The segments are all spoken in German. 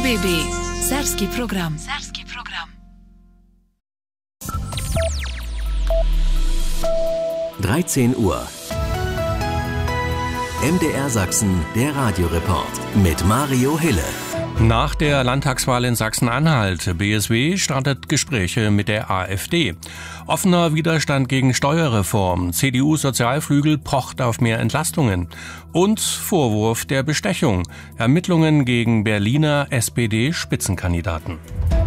BB Serbski program. 13 Uhr. MDR Sachsen, der Radioreport mit Mario Hille. Nach der Landtagswahl in Sachsen-Anhalt, BSW startet Gespräche mit der AfD. Offener Widerstand gegen Steuerreform, CDU-Sozialflügel pocht auf mehr Entlastungen. Und Vorwurf der Bestechung, Ermittlungen gegen Berliner SPD-Spitzenkandidaten.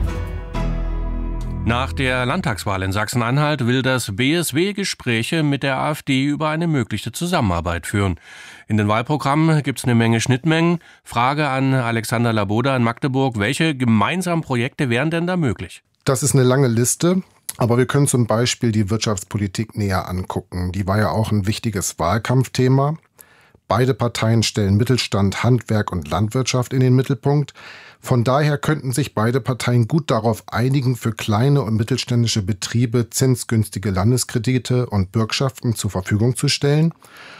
Nach der Landtagswahl in Sachsen-Anhalt will das BSW Gespräche mit der AfD über eine mögliche Zusammenarbeit führen. In den Wahlprogrammen gibt es eine Menge Schnittmengen. Frage an Alexander Laboda in Magdeburg. Welche gemeinsamen Projekte wären denn da möglich? Das ist eine lange Liste, aber wir können zum Beispiel die Wirtschaftspolitik näher angucken. Die war ja auch ein wichtiges Wahlkampfthema. Beide Parteien stellen Mittelstand, Handwerk und Landwirtschaft in den Mittelpunkt. Von daher könnten sich beide Parteien gut darauf einigen, für kleine und mittelständische Betriebe zinsgünstige Landeskredite und Bürgschaften zur Verfügung zu stellen.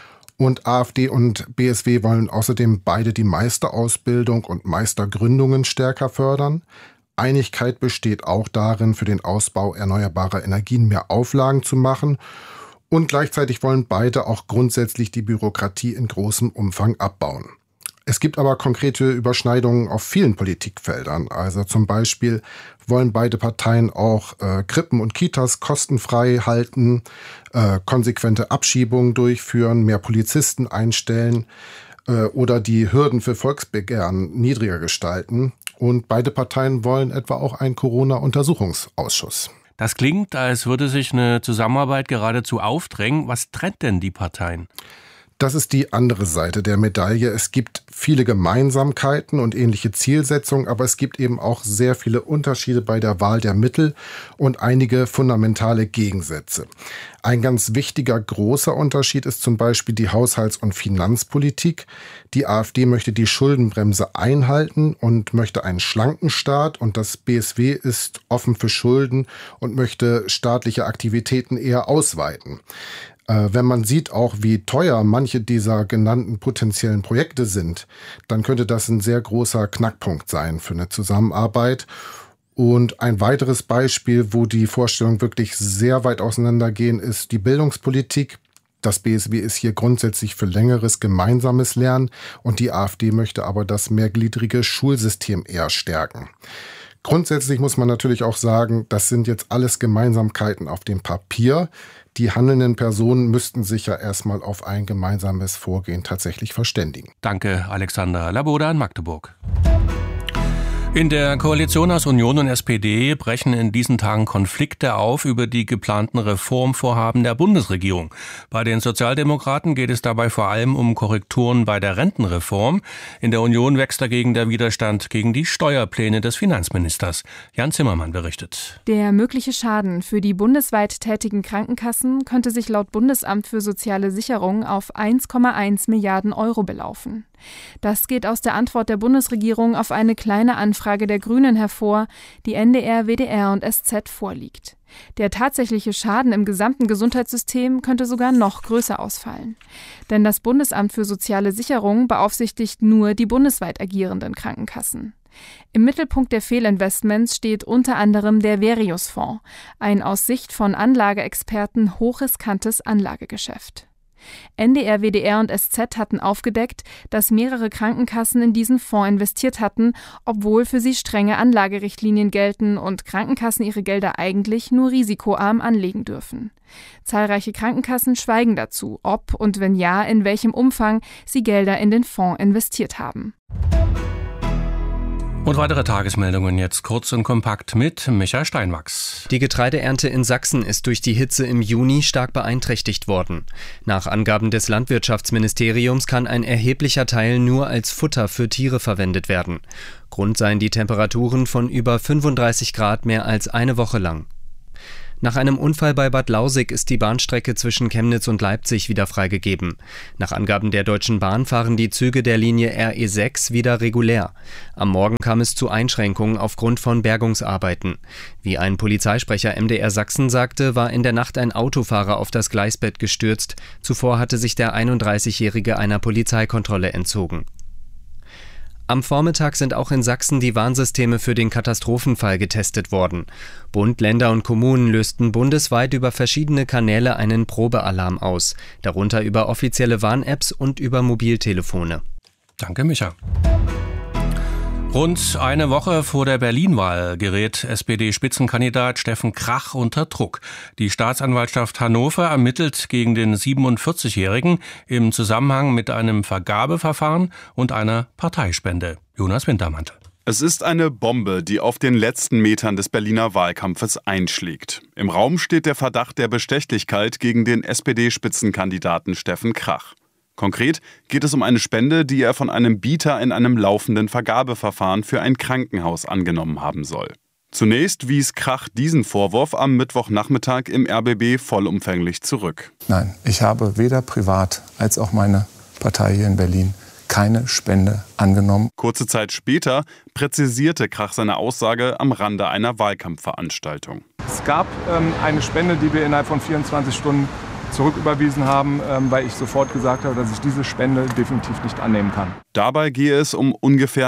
Und AfD und BSW wollen außerdem beide die Meisterausbildung und Meistergründungen stärker fördern. Einigkeit besteht auch darin, für den Ausbau erneuerbarer Energien mehr Auflagen zu machen. Und gleichzeitig wollen beide auch grundsätzlich die Bürokratie in großem Umfang abbauen. Es gibt aber konkrete Überschneidungen auf vielen Politikfeldern. Also zum Beispiel wollen beide Parteien auch Krippen und Kitas kostenfrei halten, konsequente Abschiebungen durchführen, mehr Polizisten einstellen oder die Hürden für Volksbegehren niedriger gestalten. Und beide Parteien wollen etwa auch einen Corona-Untersuchungsausschuss. Das klingt, als würde sich eine Zusammenarbeit geradezu aufdrängen. Was trennt denn die Parteien? Das ist die andere Seite der Medaille. Es gibt viele Gemeinsamkeiten und ähnliche Zielsetzungen, aber es gibt eben auch sehr viele Unterschiede bei der Wahl der Mittel und einige fundamentale Gegensätze. Ein ganz wichtiger, großer Unterschied ist zum Beispiel die Haushalts- und Finanzpolitik. Die AfD möchte die Schuldenbremse einhalten und möchte einen schlanken Staat, und das BSW ist offen für Schulden und möchte staatliche Aktivitäten eher ausweiten. Wenn man sieht auch, wie teuer manche dieser genannten potenziellen Projekte sind, dann könnte das ein sehr großer Knackpunkt sein für eine Zusammenarbeit. Und ein weiteres Beispiel, wo die Vorstellungen wirklich sehr weit auseinandergehen, ist die Bildungspolitik. Das BSW ist hier grundsätzlich für längeres gemeinsames Lernen und die AfD möchte aber das mehrgliedrige Schulsystem eher stärken. Grundsätzlich muss man natürlich auch sagen, das sind jetzt alles Gemeinsamkeiten auf dem Papier. Die handelnden Personen müssten sich ja erstmal auf ein gemeinsames Vorgehen tatsächlich verständigen. Danke, Alexander Laboda in Magdeburg. In der Koalition aus Union und SPD brechen in diesen Tagen Konflikte auf über die geplanten Reformvorhaben der Bundesregierung. Bei den Sozialdemokraten geht es dabei vor allem um Korrekturen bei der Rentenreform. In der Union wächst dagegen der Widerstand gegen die Steuerpläne des Finanzministers. Jan Zimmermann berichtet. Der mögliche Schaden für die bundesweit tätigen Krankenkassen könnte sich laut Bundesamt für soziale Sicherung auf 1,1 Milliarden Euro belaufen. Das geht aus der Antwort der Bundesregierung auf eine kleine Anfrage der Grünen hervor, die NDR, WDR und SZ vorliegt. Der tatsächliche Schaden im gesamten Gesundheitssystem könnte sogar noch größer ausfallen. Denn das Bundesamt für soziale Sicherung beaufsichtigt nur die bundesweit agierenden Krankenkassen. Im Mittelpunkt der Fehlinvestments steht unter anderem der Verius-Fonds, ein aus Sicht von Anlageexperten hochriskantes Anlagegeschäft. NDR, WDR und SZ hatten aufgedeckt, dass mehrere Krankenkassen in diesen Fonds investiert hatten, obwohl für sie strenge Anlagerichtlinien gelten und Krankenkassen ihre Gelder eigentlich nur risikoarm anlegen dürfen. Zahlreiche Krankenkassen schweigen dazu, ob und wenn ja, in welchem Umfang sie Gelder in den Fonds investiert haben. Und weitere Tagesmeldungen jetzt kurz und kompakt mit Michael Steinwachs. Die Getreideernte in Sachsen ist durch die Hitze im Juni stark beeinträchtigt worden. Nach Angaben des Landwirtschaftsministeriums kann ein erheblicher Teil nur als Futter für Tiere verwendet werden. Grund seien die Temperaturen von über 35 Grad mehr als eine Woche lang. Nach einem Unfall bei Bad Lausick ist die Bahnstrecke zwischen Chemnitz und Leipzig wieder freigegeben. Nach Angaben der Deutschen Bahn fahren die Züge der Linie RE6 wieder regulär. Am Morgen kam es zu Einschränkungen aufgrund von Bergungsarbeiten. Wie ein Polizeisprecher MDR Sachsen sagte, war in der Nacht ein Autofahrer auf das Gleisbett gestürzt. Zuvor hatte sich der 31-Jährige einer Polizeikontrolle entzogen. Am Vormittag sind auch in Sachsen die Warnsysteme für den Katastrophenfall getestet worden. Bund, Länder und Kommunen lösten bundesweit über verschiedene Kanäle einen Probealarm aus, darunter über offizielle Warn-Apps und über Mobiltelefone. Danke, Micha. Rund eine Woche vor der Berlin-Wahl gerät SPD-Spitzenkandidat Steffen Krach unter Druck. Die Staatsanwaltschaft Hannover ermittelt gegen den 47-Jährigen im Zusammenhang mit einem Vergabeverfahren und einer Parteispende. Jonas Wintermantel. Es ist eine Bombe, die auf den letzten Metern des Berliner Wahlkampfes einschlägt. Im Raum steht der Verdacht der Bestechlichkeit gegen den SPD-Spitzenkandidaten Steffen Krach. Konkret geht es um eine Spende, die er von einem Bieter in einem laufenden Vergabeverfahren für ein Krankenhaus angenommen haben soll. Zunächst wies Krach diesen Vorwurf am Mittwochnachmittag im RBB vollumfänglich zurück. Nein, ich habe weder privat als auch meine Partei hier in Berlin keine Spende angenommen. Kurze Zeit später präzisierte Krach seine Aussage am Rande einer Wahlkampfveranstaltung. Es gab eine Spende, die wir innerhalb von 24 Stunden zurücküberwiesen haben, weil ich sofort gesagt habe, dass ich diese Spende definitiv nicht annehmen kann. Dabei gehe es um ungefähr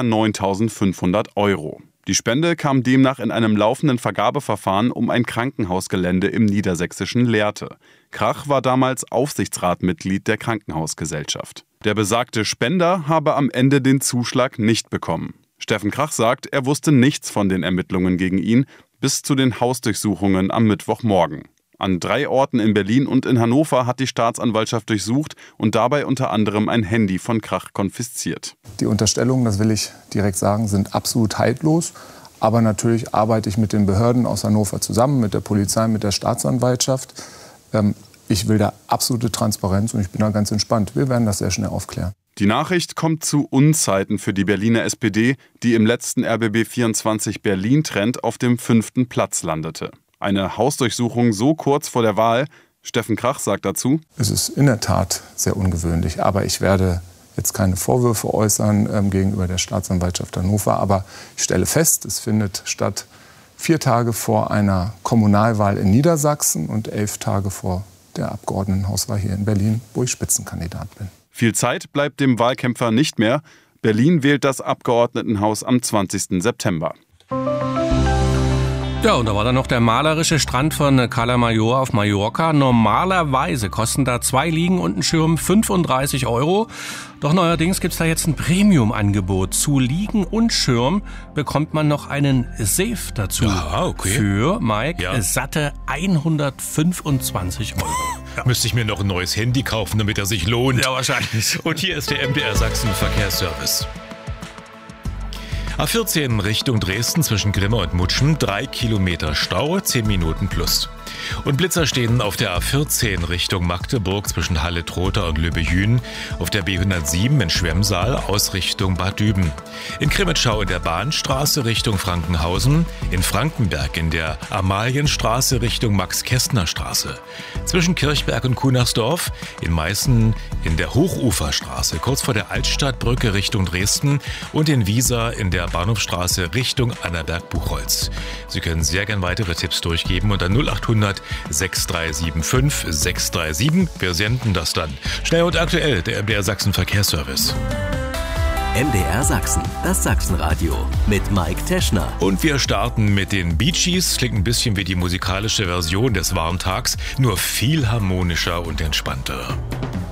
9.500 €. Die Spende kam demnach in einem laufenden Vergabeverfahren um ein Krankenhausgelände im niedersächsischen Lehrte. Krach war damals Aufsichtsratmitglied der Krankenhausgesellschaft. Der besagte Spender habe am Ende den Zuschlag nicht bekommen. Steffen Krach sagt, er wusste nichts von den Ermittlungen gegen ihn bis zu den Hausdurchsuchungen am Mittwochmorgen. An 3 Orten in Berlin und in Hannover hat die Staatsanwaltschaft durchsucht und dabei unter anderem ein Handy von Krach konfisziert. Die Unterstellungen, das will ich direkt sagen, sind absolut haltlos. Aber natürlich arbeite ich mit den Behörden aus Hannover zusammen, mit der Polizei, mit der Staatsanwaltschaft. Ich will da absolute Transparenz und ich bin da ganz entspannt. Wir werden das sehr schnell aufklären. Die Nachricht kommt zu Unzeiten für die Berliner SPD, die im letzten RBB24 Berlin-Trend auf dem 5. Platz landete. Eine Hausdurchsuchung so kurz vor der Wahl, Steffen Krach sagt dazu: Es ist in der Tat sehr ungewöhnlich, aber ich werde jetzt keine Vorwürfe äußern gegenüber der Staatsanwaltschaft Hannover. Aber ich stelle fest, es findet statt 4 Tage vor einer Kommunalwahl in Niedersachsen und 11 Tage vor der Abgeordnetenhauswahl hier in Berlin, wo ich Spitzenkandidat bin. Viel Zeit bleibt dem Wahlkämpfer nicht mehr. Berlin wählt das Abgeordnetenhaus am 20. September. Ja, und da war dann noch der malerische Strand von Cala Major auf Mallorca. Normalerweise kosten da 2 Liegen und ein Schirm 35 €. Doch neuerdings gibt's da jetzt ein Premium-Angebot. Zu Liegen und Schirm bekommt man noch einen Safe dazu. Ah, okay. Für, Mike, satte 125 €. Ja. Müsste ich mir noch ein neues Handy kaufen, damit er sich lohnt. Ja, wahrscheinlich. Und hier ist der MDR Sachsen Verkehrsservice. A14 Richtung Dresden zwischen Grimma und Mutschen, 3 Kilometer Stau, 10 Minuten plus. Und Blitzer stehen auf der A14 Richtung Magdeburg zwischen Halle-Trotha und Lübbe-Jühn, auf der B107 in Schwemmsaal aus Richtung Bad Düben. In Krimitschau in der Bahnstraße Richtung Frankenhausen, in Frankenberg in der Amalienstraße Richtung Max-Kästner-Straße. Zwischen Kirchberg und Kunersdorf, in Meißen in der Hochuferstraße, kurz vor der Altstadtbrücke Richtung Dresden und in Wiesa in der Bahnhofstraße Richtung Annaberg-Buchholz. Sie können sehr gern weitere Tipps durchgeben unter 0800 6375 637. Wir senden das dann. Schnell und aktuell, der MDR Sachsen Verkehrsservice. MDR Sachsen, das Sachsenradio mit Mike Teschner. Und wir starten mit den Bee Gees. Klingt ein bisschen wie die musikalische Version des Warntags, nur viel harmonischer und entspannter.